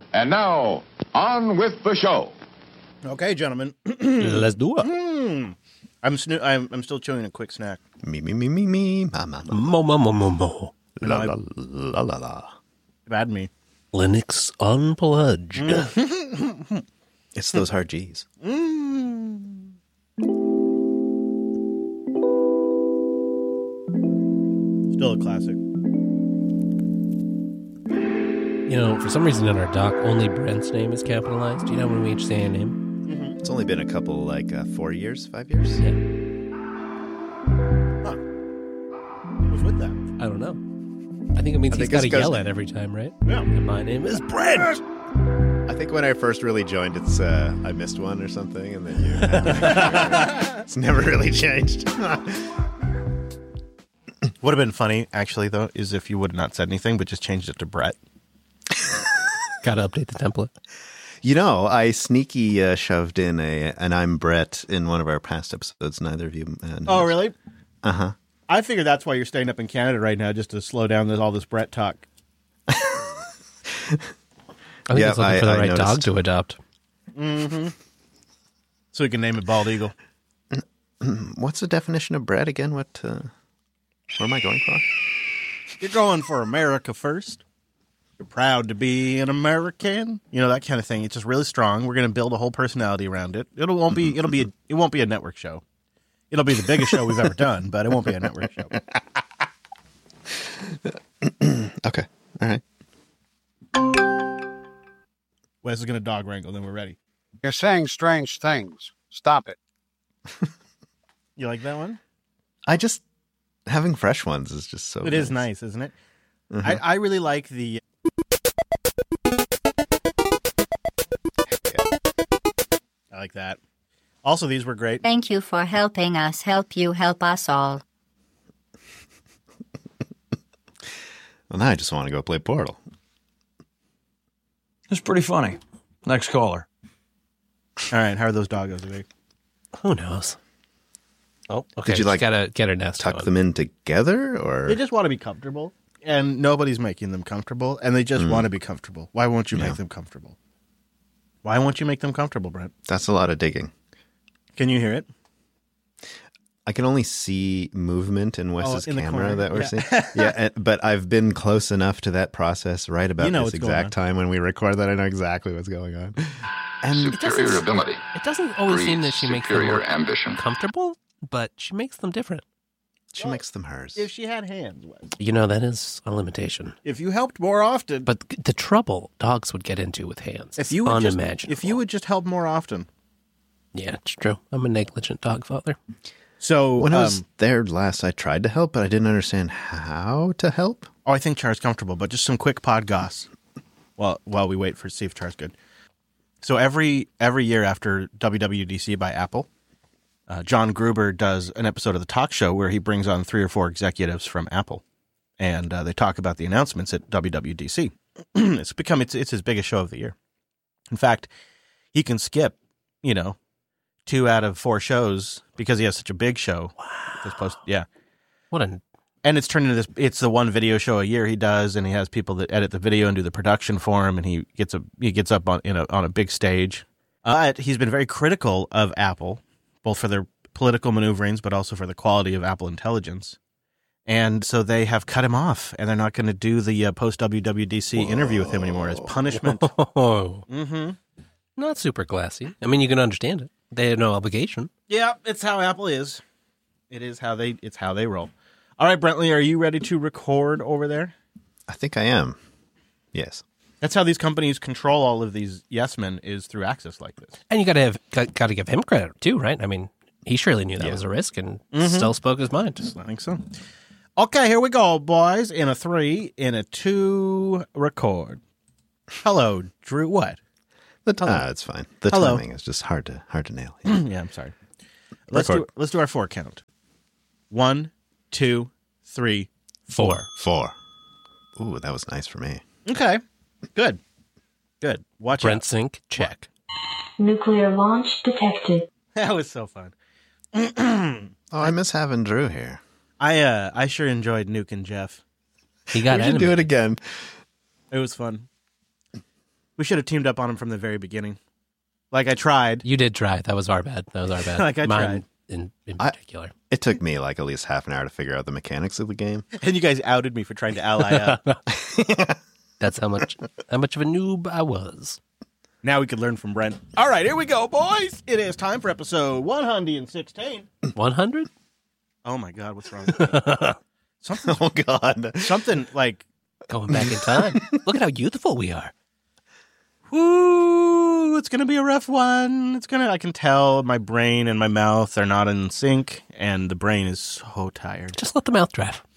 And now, on with the show. Okay, gentlemen. Let's do it. I'm still chewing a quick snack. Me, ma, ma, ma. Mo. La, la, la, la, la. Bad me. Linux Unplugged. It's those hard G's. Still a classic. You know, for some reason in our doc, only Brent's name is capitalized. Do you know when we each say a name? It's only been a couple, 4 years, 5 years? Yeah. What's with that? I don't know. I think it means he's got to yell at every time, right? Yeah. And my name is Brent. I think when I first really joined, it's I missed one or something, and then you had to it's never really changed. Would have been funny, actually, though, is if you would have not said anything, but just changed it to Brett. Got to update the template. You know, I sneaky shoved in an I'm Brett in one of our past episodes. Neither of you know. Oh, really? Uh-huh. I figured that's why you're staying up in Canada right now, just to slow down all this Brett talk. I think Yeah, it's looking for the I right noticed. dog to adopt. So we can name it Bald Eagle. What's the definition of Brett again? What am I going for? You're going for America first. You're proud to be an American. You know, that kind of thing. It's just really strong. We're going to build a whole personality around it. It won't be a network show. It'll be the biggest show we've ever done, but it won't be a network show. Okay. All right. Wes is going to dog wrangle, then we're ready. You're saying strange things. Stop it. You like that one? Having fresh ones is just so It is nice, isn't it? Mhm. I really like the... I like that. Also, these were great. Thank you for helping us help you help us all. Well, now I just want to go play Portal. It's pretty funny. Next caller. All right, how are those doggos today? Who knows? Oh, okay. Did you, Just gotta get her nest Tuck going. them in together, or They just want to be comfortable, and nobody's making them comfortable, and they just want to be comfortable. Why won't you make them comfortable? Why won't you make them comfortable, Brent? that's a lot of digging. Can you hear it? I can only see movement in Wes's in the camera corner. that we're Yeah. seeing. But I've been close enough to that process right about You know this what's going on. exact time when we record that I know exactly what's going on. And Superior ability. It doesn't always seem that she makes them superior more ambition. comfortable, but she makes them different. she makes them hers. If she had hands, Wes. You know, that is a limitation. If you helped more often. But the trouble dogs would get into with hands if is you would unimaginable. if you would just help more often. Yeah, it's true. I'm a negligent dog father. So When I was there last, I tried to help, but I didn't understand how to help. I think Char's comfortable, but just some quick pod goss while we wait for see if Char's good. So every year after WWDC by Apple, John Gruber does an episode of the talk show where he brings on 3 or 4 executives from Apple, and they talk about the announcements at WWDC. It's his biggest show of the year. In fact, he can skip, 2 out of 4 shows because he has such a big show. Wow. What a And it's turned into this. It's the one video show a year he does, and he has people that edit the video and do the production for him, and he gets up on a big stage. But he's been very critical of Apple, both for their political maneuverings, but also for the quality of Apple intelligence. And so they have cut him off, and they're not going to do the post WWDC interview with him anymore as punishment. oh, Mm-hmm. not super classy. I mean, you can understand it. They have no obligation. Yeah, it's how Apple is. It's how they roll. All right, Brentley, are you ready to record over there? I think I am. Yes. That's how these companies control all of these yes men is through access like this. And you got to give him credit too, right? I mean, he surely knew that was a risk and still spoke his mind. I think so. Okay, here we go, boys. In a 3, in a 2, record. Hello, Drew. What? It's fine. The Hello. timing is just hard to nail. Yeah, I'm sorry. Let's do our 4 count. 1, 2, 3, 4. 4. Ooh, that was nice for me. Okay, good. Watch Brent out. Sync, check. Nuclear launch detected. That was so fun. Oh, I miss having Drew here. I sure enjoyed Nuke and Jeff. He got We should do animated. it again. It was fun. We should have teamed up on him from the very beginning. Like I tried. You did try. That was our bad. Like I Mine in particular. It took me like at least half an hour to figure out the mechanics of the game. And you guys outed me for trying to ally up. That's how much of a noob I was. Now we could learn from Brent. All right, here we go, boys. It is time for episode 116. 100? Oh my God, what's wrong with me? Something. Oh God. Something like Going back in time. Look at how youthful we are. Woo, it's going to be a rough one. I can tell my brain and my mouth are not in sync, and the brain is so tired. Just let the mouth drive.